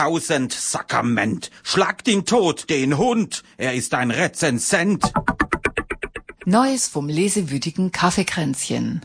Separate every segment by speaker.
Speaker 1: 1000 Sakrament. Schlagt ihn tot, den Hund. Er ist ein Rezensent.
Speaker 2: Neues vom lesewütigen Kaffeekränzchen.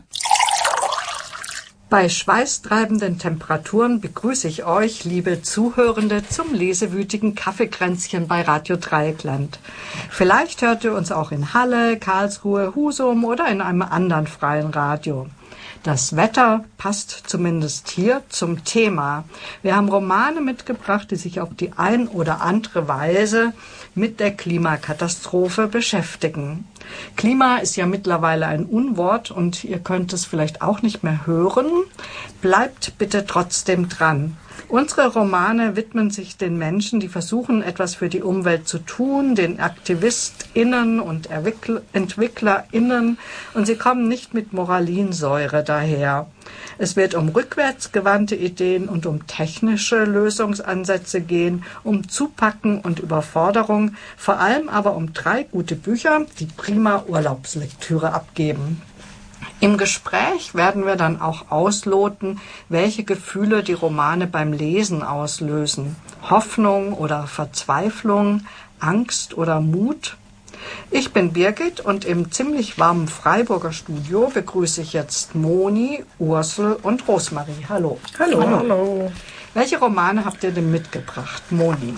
Speaker 3: Bei schweißtreibenden Temperaturen begrüße ich euch, liebe Zuhörende, zum lesewütigen Kaffeekränzchen bei Radio Dreieckland. Vielleicht hört ihr uns auch in Halle, Karlsruhe, Husum oder in einem anderen freien Radio. Das Wetter passt zumindest hier zum Thema. Wir haben Romane mitgebracht, die sich auf die ein oder andere Weise mit der Klimakatastrophe beschäftigen. Klima ist ja mittlerweile ein Unwort und ihr könnt es vielleicht auch nicht mehr hören. Bleibt bitte trotzdem dran. Unsere Romane widmen sich den Menschen, die versuchen, etwas für die Umwelt zu tun, den AktivistInnen und EntwicklerInnen, und sie kommen nicht mit Moralinsäure daher. Es wird um rückwärtsgewandte Ideen und um technische Lösungsansätze gehen, um Zupacken und Überforderung, vor allem aber um 3 gute Bücher, die prima Urlaubslektüre abgeben. Im Gespräch werden wir dann auch ausloten, welche Gefühle die Romane beim Lesen auslösen. Hoffnung oder Verzweiflung, Angst oder Mut. Ich bin Birgit und im ziemlich warmen Freiburger Studio begrüße ich jetzt Moni, Ursel und Rosmarie. Hallo.
Speaker 4: Hallo. Hallo.
Speaker 3: Welche Romane habt ihr denn mitgebracht, Moni?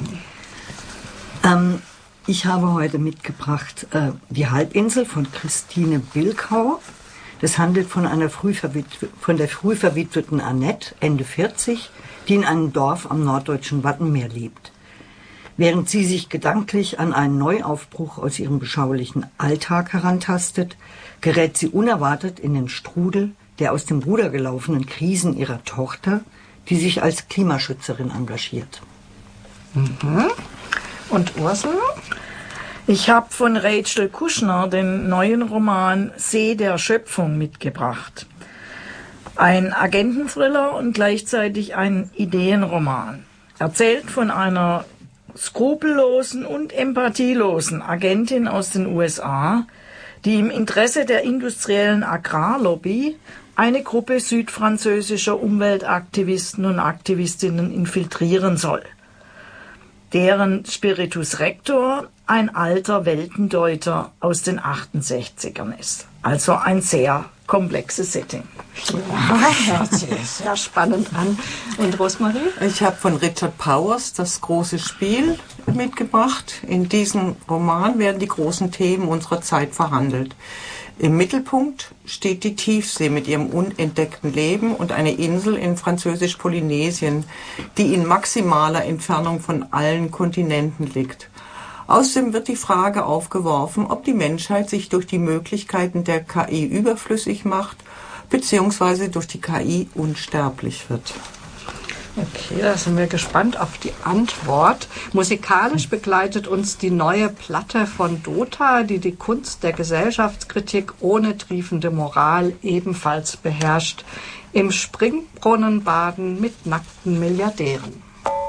Speaker 4: Ich habe heute mitgebracht Die Halbinsel von Christine Bilkau. Das handelt von der früh verwitweten Annette, Ende 40, die in einem Dorf am norddeutschen Wattenmeer lebt. Während sie sich gedanklich an einen Neuaufbruch aus ihrem beschaulichen Alltag herantastet, gerät sie unerwartet in den Strudel der aus dem Ruder gelaufenen Krisen ihrer Tochter, die sich als Klimaschützerin engagiert.
Speaker 3: Mhm. Und Ursel?
Speaker 5: Ich habe von Rachel Kushner den neuen Roman See der Schöpfung mitgebracht. Ein Agententhriller und gleichzeitig ein Ideenroman. Erzählt von einer skrupellosen und empathielosen Agentin aus den USA, die im Interesse der industriellen Agrarlobby eine Gruppe südfranzösischer Umweltaktivisten und Aktivistinnen infiltrieren soll. Deren Spiritus Rector ein alter Weltendeuter aus den 68ern ist. Also ein sehr komplexes Setting.
Speaker 3: Ja, hört sich sehr spannend an. Und Rosmarie?
Speaker 6: Ich habe von Richard Powers Das große Spiel mitgebracht. In diesem Roman werden die großen Themen unserer Zeit verhandelt. Im Mittelpunkt steht die Tiefsee mit ihrem unentdeckten Leben und eine Insel in Französisch-Polynesien, die in maximaler Entfernung von allen Kontinenten liegt. Außerdem wird die Frage aufgeworfen, ob die Menschheit sich durch die Möglichkeiten der KI überflüssig macht, beziehungsweise durch die KI unsterblich wird.
Speaker 3: Okay, da sind wir gespannt auf die Antwort. Musikalisch begleitet uns die neue Platte von Dota, die die Kunst der Gesellschaftskritik ohne triefende Moral ebenfalls beherrscht. Im Springbrunnen baden mit nackten Milliardären.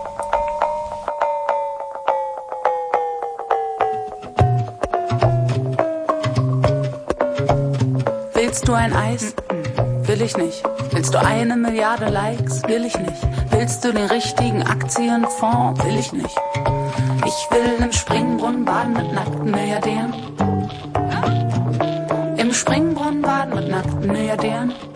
Speaker 7: Willst du ein Eis? Will ich nicht. Willst du 1 Milliarde Likes? Will ich nicht. Willst du den richtigen Aktienfonds? Will ich nicht. Ich will im Springbrunnen baden mit nackten Milliardären. Im Springbrunnen baden mit nackten Milliardären.